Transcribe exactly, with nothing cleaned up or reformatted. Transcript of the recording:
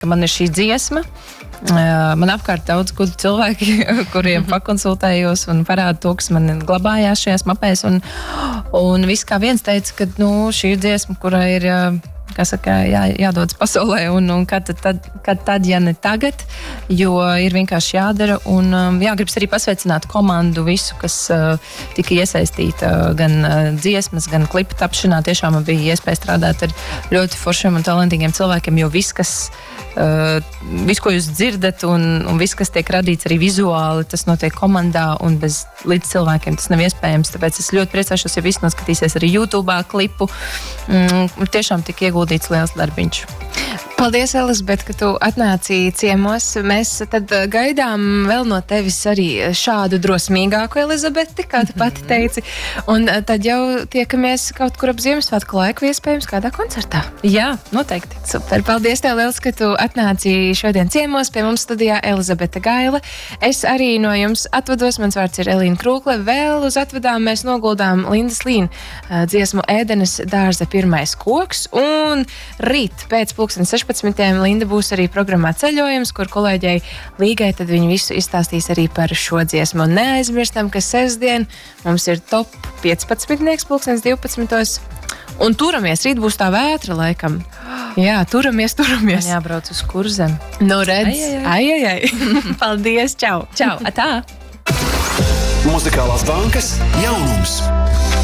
Man ir šī dziesma. Man apkārt daudz gudri cilvēki, kuriem pakonsultējos un parāda to, kas man glabājās šajās mapēs. Un, un viss kā viens teica, ka nu, šī ir dziesma, kurai ir kā saka, jā, jādodas pasaulē un, un kad, tad, kad tad, ja ne tagad, jo ir vienkārši jādara. Un jā, gribas arī pasveicināt komandu visu, kas uh, tika iesaistīta gan uh, dziesmas, gan klipa tapšanā. Tiešām man bija iespēja strādāt ar ļoti foršiem un talantīgiem cilvēkiem, jo viss, kas Uh, viss, ko jūs dzirdat, un, un viss, kas tiek radīts arī vizuāli, tas notiek komandā, un bez līdz cilvēkiem tas nav iespējams. Tāpēc es ļoti priecāšos, ja visi noskatīsies arī YouTube klipu. Mm, tiešām tik ieguldīts liels darbiņš. Paldies, Elizabete, ka tu atnāci ciemos. Mēs tad gaidām vēl no tevis arī šādu drosmīgāku Elizabeti, kā tu pati teici. Un tad jau tiekamies kaut kur ap Ziemassvētku laiku, iespējams, kādā koncertā. Jā, noteikti. Super, paldies tev, Liels, ka tu atnāci šodien ciemos pie mums studijā Elizabete Gaila. Es arī no jums atvados, mans vārds ir Elīna Krūkle. Vēl uz atvadām mēs noguldām Lindas Līna dziesmu Ēdenes dārza pirmais koks. Un rīt pēc pulksten sešpadsmitiem Linda būs arī programmā Ceļojums, kur kolēģei Līgai tad viņi visu izstāstīs arī par šo dziesmu. Un neaizmirstam, ka sestdien mums ir top piecpadsmitnieks pulkstens divpadsmitos. Un turamies, rīt būs tā vētra laikam. Jā, turamies, turamies. Man jābrauc uz Kurzem. Nu redz, ai, ai, ai. Paldies, čau. Čau, atā. Muzikālās bankas jaunums.